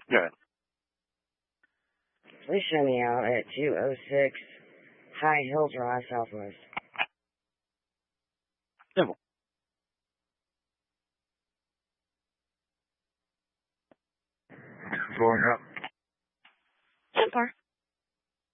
Good. Please show me out at 206 High Hill Drive, Southwest. Simple. Going up.